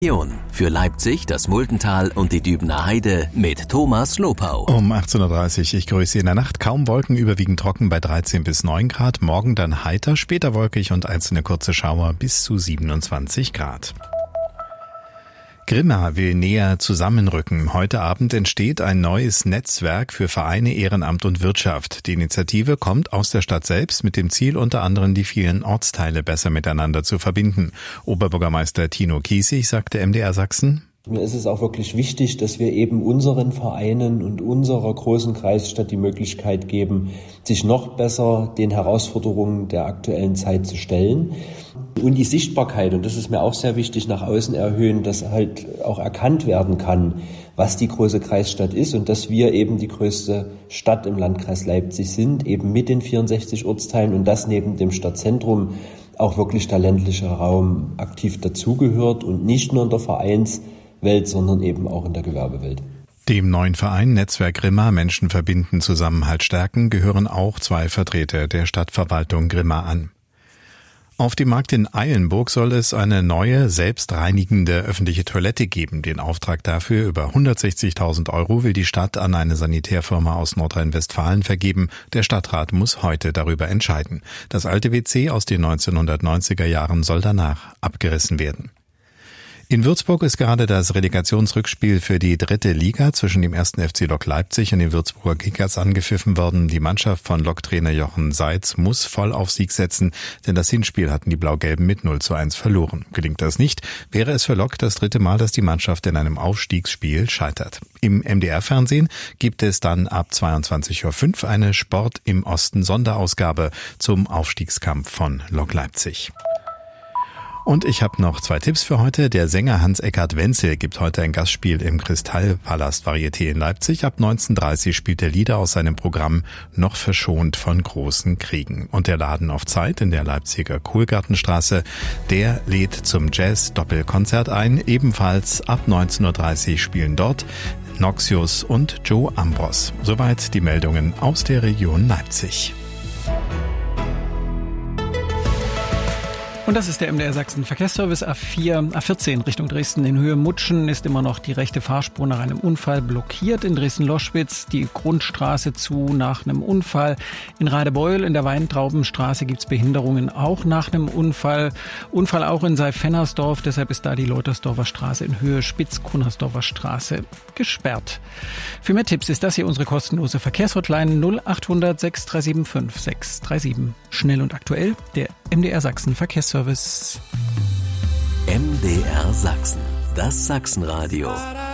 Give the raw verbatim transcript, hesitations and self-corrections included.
Für Leipzig, das Muldental und die Dübener Heide mit Thomas Lopau. Um achtzehn Uhr dreißig, ich grüße Sie in der Nacht. Kaum Wolken, überwiegend trocken bei dreizehn bis neun Grad. Morgen dann heiter, später wolkig und einzelne kurze Schauer bis zu siebenundzwanzig Grad. Grimma will näher zusammenrücken. Heute Abend entsteht ein neues Netzwerk für Vereine, Ehrenamt und Wirtschaft. Die Initiative kommt aus der Stadt selbst mit dem Ziel, unter anderem die vielen Ortsteile besser miteinander zu verbinden. Oberbürgermeister Tino Kiesig sagte M D R Sachsen: Mir ist es auch wirklich wichtig, dass wir eben unseren Vereinen und unserer großen Kreisstadt die Möglichkeit geben, sich noch besser den Herausforderungen der aktuellen Zeit zu stellen. Und die Sichtbarkeit, und das ist mir auch sehr wichtig, nach außen erhöhen, dass halt auch erkannt werden kann, was die große Kreisstadt ist und dass wir eben die größte Stadt im Landkreis Leipzig sind, eben mit den vierundsechzig Ortsteilen und dass neben dem Stadtzentrum auch wirklich der ländliche Raum aktiv dazugehört und nicht nur in der Vereinswelt, sondern eben auch in der Gewerbewelt. Dem neuen Verein Netzwerk Grimma Menschen verbinden, Zusammenhalt stärken gehören auch zwei Vertreter der Stadtverwaltung Grimma an. Auf dem Markt in Eilenburg soll es eine neue, selbstreinigende öffentliche Toilette geben. Den Auftrag dafür, über hundertsechzigtausend Euro, will die Stadt an eine Sanitärfirma aus Nordrhein-Westfalen vergeben. Der Stadtrat muss heute darüber entscheiden. Das alte W C aus den neunzehnhundertneunziger Jahren soll danach abgerissen werden. In Würzburg ist gerade das Relegationsrückspiel für die dritte Liga zwischen dem ersten F C Lok Leipzig und den Würzburger Kickers angepfiffen worden. Die Mannschaft von Lok-Trainer Jochen Seitz muss voll auf Sieg setzen, denn das Hinspiel hatten die Blau-Gelben mit null zu eins verloren. Gelingt das nicht, wäre es für Lok das dritte Mal, dass die Mannschaft in einem Aufstiegsspiel scheitert. Im M D R-Fernsehen gibt es dann ab zweiundzwanzig Uhr fünf eine Sport im Osten Sonderausgabe zum Aufstiegskampf von Lok Leipzig. Und ich habe noch zwei Tipps für heute. Der Sänger Hans-Eckhard Wenzel gibt heute ein Gastspiel im Kristallpalast Varieté in Leipzig. Ab neunzehn Uhr dreißig spielt er Lieder aus seinem Programm Noch verschont von großen Kriegen. Und der Laden auf Zeit in der Leipziger Kohlgartenstraße, der lädt zum Jazz-Doppelkonzert ein. Ebenfalls ab neunzehn Uhr dreißig spielen dort Noxious und Joe Ambros. Soweit die Meldungen aus der Region Leipzig. Und das ist der M D R Sachsen Verkehrsservice. A vier, A vierzehn Richtung Dresden in Höhe Mutschen ist immer noch die rechte Fahrspur nach einem Unfall blockiert. In Dresden-Loschwitz die Grundstraße zu nach einem Unfall. In Radebeul in der Weintraubenstraße gibt's Behinderungen auch nach einem Unfall. Unfall auch in Seif-Hennersdorf, deshalb ist da die Leutersdorfer Straße in Höhe Spitz-Kunnersdorfer Straße gesperrt. Für mehr Tipps ist das hier unsere kostenlose Verkehrshotline null achthundert sechs drei sieben fünf sechs drei sieben. Schnell und aktuell, der M D R Sachsen Verkehrsservice. M D R Sachsen, das Sachsenradio.